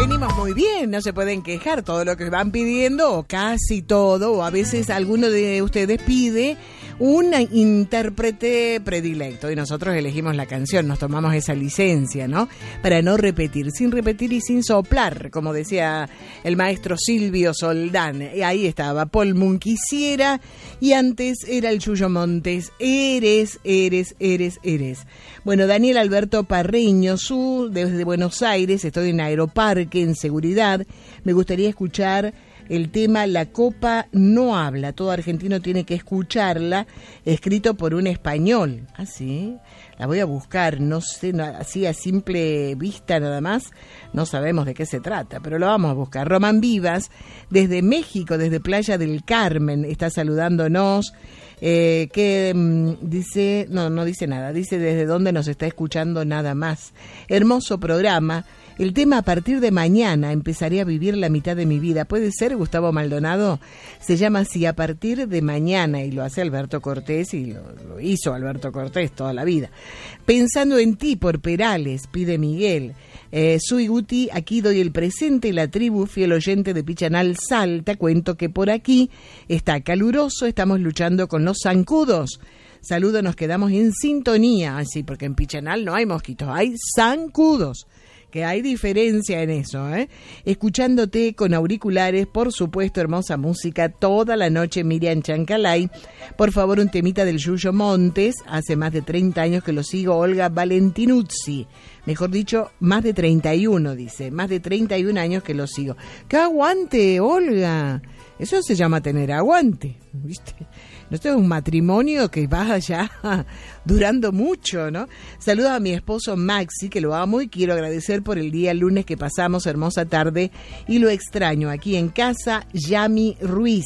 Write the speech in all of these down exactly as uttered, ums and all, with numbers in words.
venimos muy bien, no se pueden quejar, todo lo que van pidiendo, o casi todo, o a veces alguno de ustedes pide un intérprete predilecto y nosotros elegimos la canción, nos tomamos esa licencia, ¿no? Para no repetir, sin repetir y sin soplar, como decía el maestro Silvio Soldán. Y ahí estaba Paul Moon, Quisiera, y antes era el Yuyo Montes, Eres, Eres, Eres, Eres. Bueno, Daniel Alberto Parreño, su, desde Buenos Aires, estoy en Aeroparque, en seguridad, me gustaría escuchar el tema La Copa No Habla, todo argentino tiene que escucharla, escrito por un español. Ah, sí, la voy a buscar, no sé, no, así a simple vista nada más, no sabemos de qué se trata, pero lo vamos a buscar. Román Vivas, desde México, desde Playa del Carmen, está saludándonos, eh, que mmm, dice, no, no dice nada, dice desde dónde nos está escuchando nada más. Hermoso programa. El tema A partir de mañana empezaré a vivir la mitad de mi vida. ¿Puede ser, Gustavo Maldonado? Se llama así, A partir de mañana, y lo hace Alberto Cortés, y lo, lo hizo Alberto Cortés toda la vida. Pensando en ti, por Perales, pide Miguel. Eh, soy Guti, aquí doy el presente, la tribu, fiel oyente de Pichanal Salta. Cuento que por aquí está caluroso, estamos luchando con los zancudos. Saludos, nos quedamos en sintonía. Así, porque en Pichanal no hay mosquitos, hay zancudos. Que hay diferencia en eso, ¿eh? Escuchándote con auriculares, por supuesto, hermosa música, toda la noche, Miriam Chancalay. Por favor, un temita del Yuyo Montes, hace más de treinta años que lo sigo, Olga Valentinuzzi. Mejor dicho, más de treinta y uno, dice, más de treinta y un años que lo sigo. ¡Qué aguante, Olga! Eso se llama tener aguante, ¿viste? Esto es un matrimonio que va ya durando mucho, ¿no? Saludos a mi esposo Maxi, que lo amo y quiero agradecer por el día lunes que pasamos, hermosa tarde, y lo extraño aquí en casa, Yami Ruiz.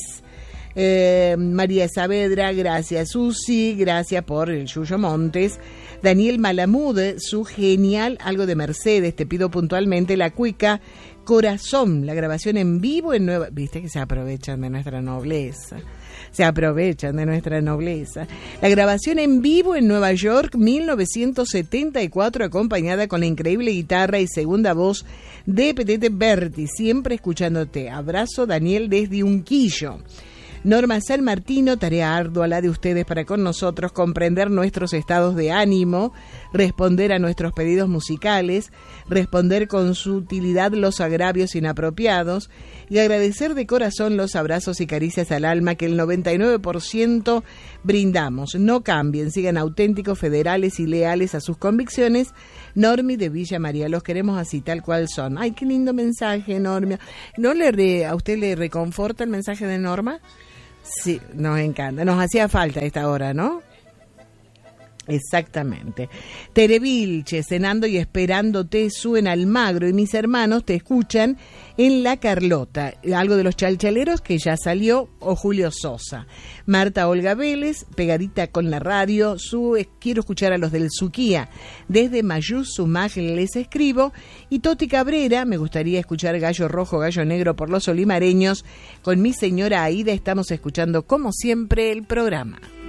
Eh, María Saavedra, gracias Susi, gracias por el Yuyo Montes. Daniel Malamud, su genial algo de Mercedes, te pido puntualmente la cuica Corazón, la grabación en vivo en Nueva... Viste que se aprovechan de nuestra nobleza. Se aprovechan de nuestra nobleza. La grabación en vivo en Nueva York, mil novecientos setenta y cuatro, acompañada con la increíble guitarra y segunda voz de Petete Berti, siempre escuchándote. Abrazo, Daniel, desde Unquillo. Norma San Martino, tarea ardua la de ustedes para con nosotros, comprender nuestros estados de ánimo, responder a nuestros pedidos musicales, responder con sutilidad los agravios inapropiados y agradecer de corazón los abrazos y caricias al alma que el noventa y nueve por ciento brindamos. No cambien, sigan auténticos, federales y leales a sus convicciones. Normi de Villa María, los queremos así, tal cual son. Ay, qué lindo mensaje, Norma. ¿No le re, a usted le reconforta el mensaje de Norma? Sí, nos encanta, nos hacía falta a esta hora, ¿no? Exactamente. Tere Vilche, cenando y esperándote, Suen Almagro y mis hermanos te escuchan en La Carlota. Algo de los Chalchaleros que ya salió, o Julio Sosa. Marta Olga Vélez, pegadita con la radio, su, quiero escuchar a los del Suquía. Desde Mayús, Sumaj, les escribo. Y Toti Cabrera, me gustaría escuchar Gallo Rojo, Gallo Negro por los olimareños. Con mi señora Aida estamos escuchando como siempre el programa.